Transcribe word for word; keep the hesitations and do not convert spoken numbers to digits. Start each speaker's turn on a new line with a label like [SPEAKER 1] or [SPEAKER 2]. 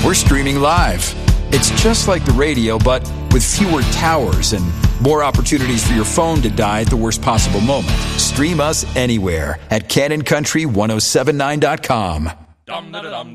[SPEAKER 1] We're streaming live. It's just like the radio, but with fewer towers and more opportunities for your phone to die at the worst possible moment. Stream us anywhere at Canon Country ten seventy-nine dot com.